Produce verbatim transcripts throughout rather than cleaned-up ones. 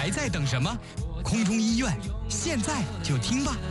还在等什么？空中医院现在就听吧。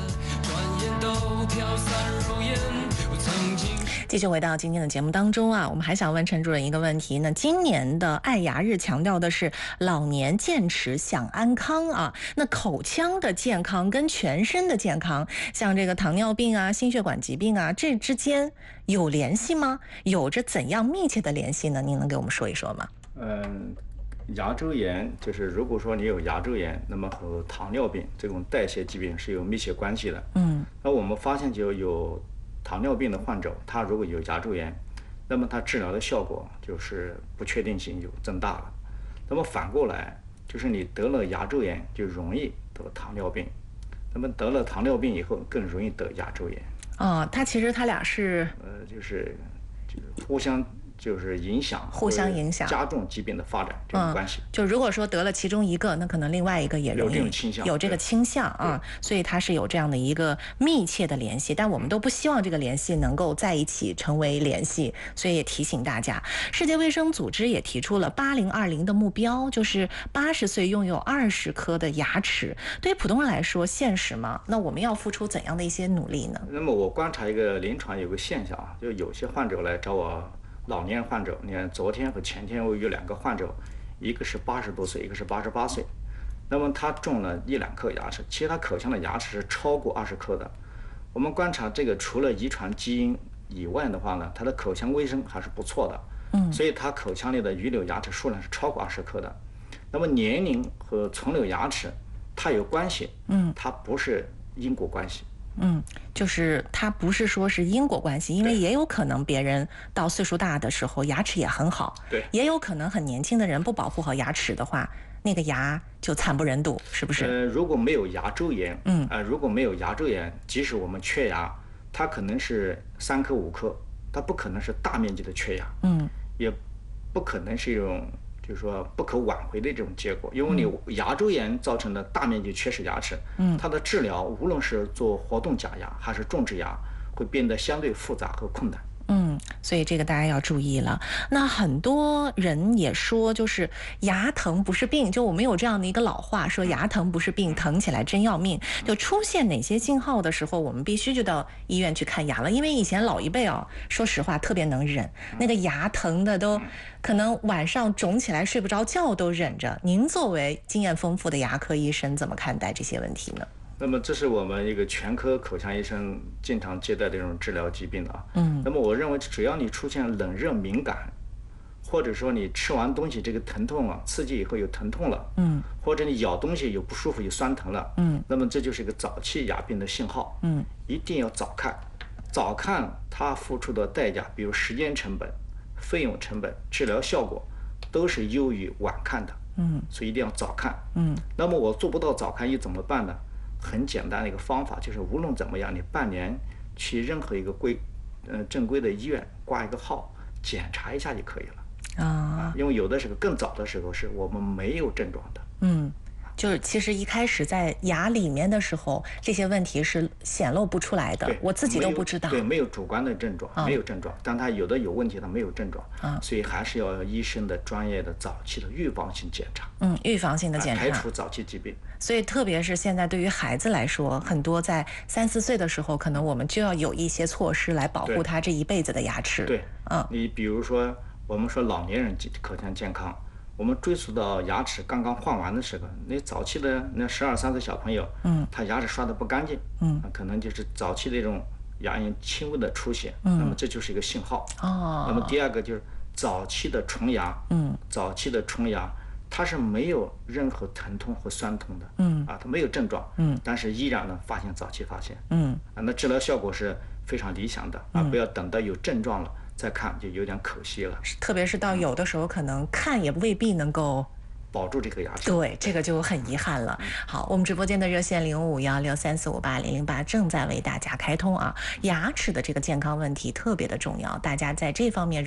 继续回到今天的节目当中啊，我们还想问陈主任一个问题。那今年的爱牙日强调的是老年健齿享安康啊，那口腔的健康跟全身的健康，像这个糖尿病啊、心血管疾病啊，这之间有联系吗？有着怎样密切的联系呢？您能给我们说一说吗？ 嗯，牙周炎就是如果说你有牙周炎，那么和糖尿病这种代谢疾病是有密切关系的。 嗯， 那我们发现就有糖尿病的患者，他如果有牙周炎，那么他治疗的效果就是不确定性就增大了。那么反过来，就是你得了牙周炎就容易得糖尿病，那么得了糖尿病以后更容易得牙周炎。 哦，它其实它俩是呃，就是就是互相。就是影响， 互相影响， 加重疾病的发展这种关系。 嗯、就如果说得了其中一个，那可能另外一个也容易有这种倾向， 有这个倾向啊，所以它是有这样的一个密切的联系。但我们都不希望这个联系能够在一起成为联系，所以也提醒大家，世界卫生组织也提出了八零二零的目标，就是八十岁拥有二十颗的牙齿。对于普通人来说，现实吗？那我们要付出怎样的一些努力呢？ 那么我观察一个临床有个现象啊，就有些患者来找我。老年患者，你看昨天和前天我有两个患者，一个是八十多岁，一个是八十八岁。那么他种了一两颗牙齿，其实他口腔的牙齿是超过二十颗的。我们观察这个，除了遗传基因以外的话呢，他的口腔卫生还是不错的。嗯，所以他口腔里的余留牙齿数量是超过二十颗的。那么年龄和存留牙齿它有关系，嗯，它不是因果关系。 嗯，就是它不是说是因果关系，因为也有可能别人到岁数大的时候牙齿也很好， 对， 也有可能很年轻的人不保护好牙齿的话，那个牙就惨不忍睹，是不是？ 呃，如果没有牙周炎， 嗯， 啊、呃，如果没有牙周炎，即使我们缺牙，它可能是三颗五颗，它不可能是大面积的缺牙， 嗯， 也不可能是一种。就是说不可挽回的这种结果，因为你牙周炎造成的大面积缺失牙齿，嗯，它的治疗无论是做活动假牙还是种植牙，会变得相对复杂和困难。 嗯，所以这个大家要注意了。那很多人也说，就是牙疼不是病，就我们有这样的一个老话，说牙疼不是病，疼起来真要命。就出现哪些信号的时候，我们必须就到医院去看牙了。因为以前老一辈啊，说实话特别能忍，那个牙疼的都可能晚上肿起来睡不着觉都忍着。您作为经验丰富的牙科医生，怎么看待这些问题呢？ 那么这是我们一个全科口腔医生经常接待的这种治疗疾病啊。 嗯。 那么我认为，只要你出现冷热敏感，或者说你吃完东西这个疼痛啊，刺激以后有疼痛了， 嗯， 或者你咬东西有不舒服有酸疼了， 嗯， 那么这就是一个早期牙病的信号。 嗯， 一定要早看，早看它付出的代价，比如时间成本、费用成本、治疗效果，都是优于晚看的。 嗯， 所以一定要早看。 嗯， 那么我做不到早看医怎么办呢？很简单的一个方法，就是无论怎么样，你半年去任何一个规，呃正规的医院挂一个号，检查一下就可以了。 啊， 因为有的时候更早的时候是我们没有症状的。 嗯。就是其实一开始在牙里面的时候，这些问题是显露不出来的，我自己都不知道。 对，没有主观的症状， 啊、 没有症状，但他有的有问题，他没有症状， 啊， 所以还是要医生的专业的早期的预防性检查。 嗯，预防性的检查， 排除早期疾病。 所以特别是现在对于孩子来说，很多在三四岁的时候，可能我们就要有一些措施来保护他这一辈子的牙齿。 对， 嗯， 你比如说，我们说老年人口腔健康。我们追溯到牙齿刚刚换完的时候，那早期的那十二三岁小朋友， 嗯， 他牙齿刷得不干净， 嗯， 可能就是早期的一种牙龈轻微的出血，嗯，那么这就是一个信号。 哦， 那么第二个就是早期的虫牙， 嗯， 早期的虫牙，它是没有任何疼痛和酸痛的， 嗯， 啊，它没有症状， 嗯， 但是依然能发现早期发现， 嗯， 啊，那治疗效果是非常理想的，啊，不要等到有症状了再看，就有点可惜了。 特别是到有的时候，可能看也未必能够保住这个牙齿， 对，这个就很遗憾了。好，我们直播间的热线零五幺六三四五八零零八正在为大家开通啊，牙齿的这个健康问题特别的重要，大家在这方面